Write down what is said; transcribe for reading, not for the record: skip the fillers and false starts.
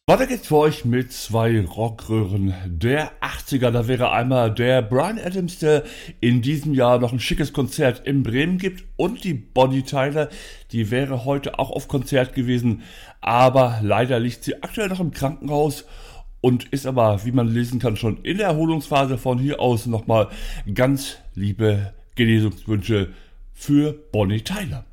Weiter geht's für euch mit zwei Rockröhren der 80er. Da wäre einmal der Bryan Adams, der in diesem Jahr noch ein schickes Konzert in Bremen gibt, und die Bonnie Tyler, die wäre heute auch auf Konzert gewesen, aber leider liegt sie aktuell noch im Krankenhaus und ist aber, wie man lesen kann, schon in der Erholungsphase. Von hier aus nochmal ganz liebe Genesungswünsche für Bonnie Tyler.